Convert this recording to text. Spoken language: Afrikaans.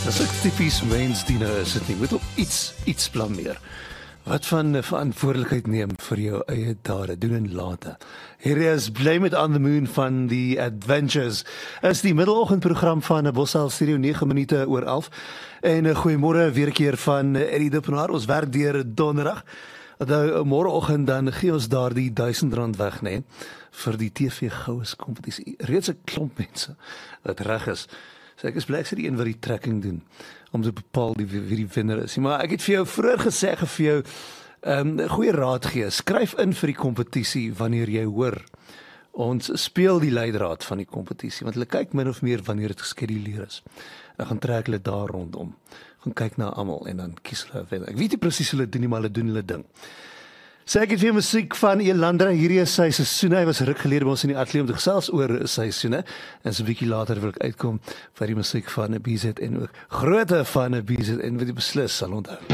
Dis ook typies mensdiene is dit nie. Moet op iets blameer. Wat van verantwoordelikheid neem vir jou eie dade, doen en late. Hier is Blame It on the Moon van The Adventures. Is die middeloggendprogram van Bossal Studio 9 minute oor 11. En 'n goeiemôre weer 'n keer van Eddie Dippenaar. Ons werk deur donderdag. Nou môreoggend dan gee ons daardie R1000 weg, nê, vir die TV Goues kompetisie. Reeds 'n klomp mense wat reg is. So ek is bly ek sê die een wat die trekking doen om te bepaal wie die wenner is. Maar ek het vir jou vroeër gesê vir jou 'n goeie raad gee. Skryf in vir die kompetisie wanneer jy hoor ons speel die leidraad van die kompetisie, want hulle kyk min of meer wanneer dit geskeduleer is. Dan gaan trek hulle daar rondom. Gaan kyk na almal en dan kies hulle 'n wenner. Ek weet nie presies hoe hulle doen nie, maar hulle doen hulle ding. So ek het weer musiek van Elandra. Hierdie is sy seisoene. Hy was ruk gelede by ons in die ateljee om te gesels oor seisoene. En so 'n bietjie later wil ek uitkom vir die musiek van 'n BZN ook. Grootte van 'n BZN wat jy beslis sal onthou.